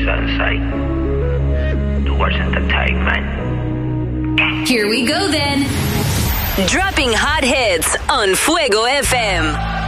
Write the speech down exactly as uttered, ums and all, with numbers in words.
Sunside towards entertainment. Here we go then. Dropping hot hits on Fuego F M.